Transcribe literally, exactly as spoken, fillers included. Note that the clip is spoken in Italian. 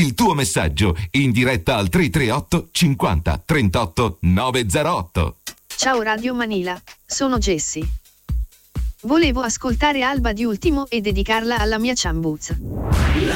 il tuo messaggio in diretta al tre tre otto cinquanta trentotto novecentootto. Ciao Radio Manila, sono Jessie. Volevo ascoltare Alba di Ultimo e dedicarla alla mia ciambuzza.